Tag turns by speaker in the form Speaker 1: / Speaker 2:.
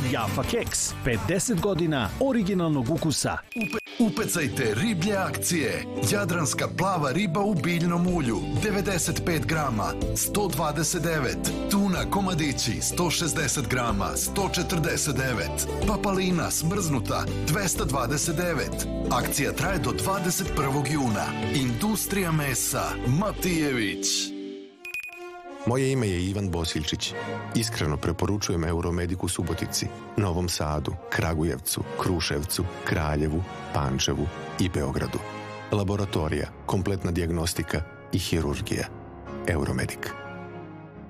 Speaker 1: Jaffa keks, 50 godina originalnog ukusa.
Speaker 2: Upecajte riblje akcije. Jadranska plava riba u biljnom ulju 95 grama 129. Tuna komadići 160 grama 149. Papalina smrznuta 229. Akcija traje do 21. juna. Industrija mesa Matijević.
Speaker 3: Moje ime je Ivan Bosiljčić. Iskreno preporučujem Euromedik u Subotici, Novom Sadu, Kragujevcu, Kruševcu, Kraljevu, Pančevu i Beogradu. Laboratorija, kompletna dijagnostika i hirurgija. Euromedik.